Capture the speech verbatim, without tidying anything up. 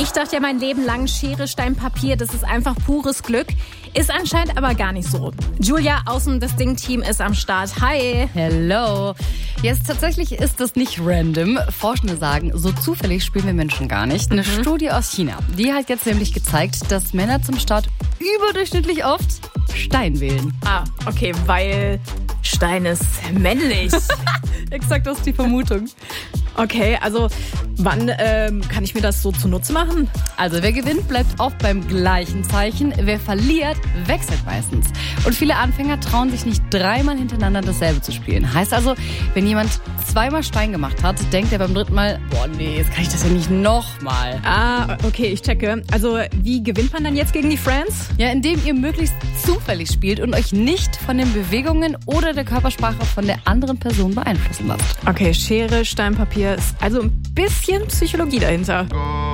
Ich dachte ja mein Leben lang, Schere, Stein, Papier, das ist einfach pures Glück. Ist anscheinend aber gar nicht so. Julia aus dem Das Ding-Team ist am Start. Hi. Hello. Jetzt tatsächlich ist das nicht random. Forschende sagen, so zufällig spielen wir Menschen gar nicht. Eine mhm. Studie aus China, die hat jetzt nämlich gezeigt, dass Männer zum Start überdurchschnittlich oft Stein wählen. Ah, okay, weil Stein ist männlich. Exakt, das ist die Vermutung. Okay, also wann ähm, kann ich mir das so zunutze machen? Also wer gewinnt, bleibt auch beim gleichen Zeichen. Wer verliert, wechselt meistens. Und viele Anfänger trauen sich nicht dreimal hintereinander dasselbe zu spielen. Heißt also, wenn jemand zweimal Stein gemacht hat, denkt er beim dritten Mal, boah nee, jetzt kann ich das ja nicht nochmal. Ah, okay, ich checke. Also wie gewinnt man dann jetzt gegen die Friends? Ja, indem ihr möglichst zufällig spielt und euch nicht von den Bewegungen oder der Körpersprache von der anderen Person beeinflussen lasst. Okay, Schere, Stein, Papier. Ist also ein bisschen Psychologie dahinter.